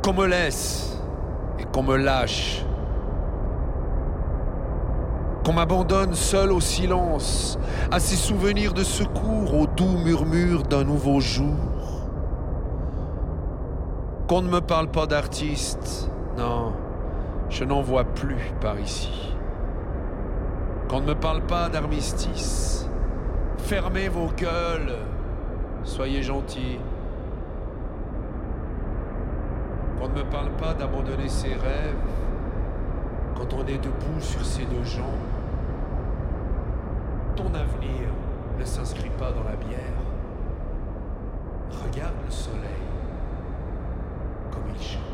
Qu'on me laisse et qu'on me lâche. Qu'on m'abandonne seul au silence, à ces souvenirs de secours, au doux murmure d'un nouveau jour. Qu'on ne me parle pas d'artistes, non, je n'en vois plus par ici. Qu'on ne me parle pas d'armistice, fermez vos gueules, soyez gentils. Qu'on ne me parle pas d'abandonner ses rêves quand on est debout sur ses deux jambes. Ton avenir ne s'inscrit pas dans la bière. Regarde le soleil comme il chante.